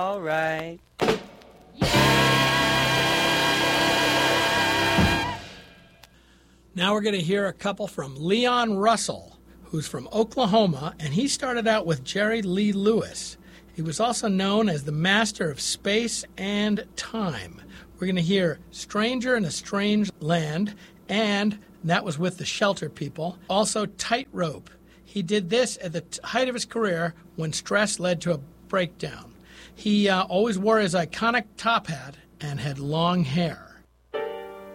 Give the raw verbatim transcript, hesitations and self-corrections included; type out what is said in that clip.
All right. Now we're going to hear a couple from Leon Russell, who's from Oklahoma, and he started out with Jerry Lee Lewis. He was also known as the master of space and time. We're going to hear Stranger in a Strange Land, and that was with the Shelter People. Also Tightrope. He did this at the height of his career when stress led to a breakdown. He uh, always wore his iconic top hat and had long hair.